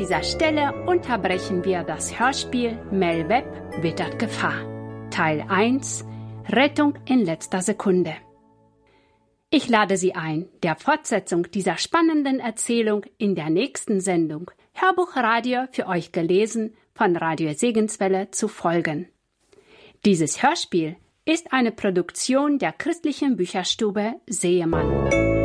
dieser Stelle unterbrechen wir das Hörspiel Mel Webb wittert Gefahr. Teil 1 – Rettung in letzter Sekunde. Ich lade Sie ein, der Fortsetzung dieser spannenden Erzählung in der nächsten Sendung Hörbuchradio für euch gelesen von Radio Segenswelle zu folgen. Dieses Hörspiel ist eine Produktion der christlichen Bücherstube Seemann.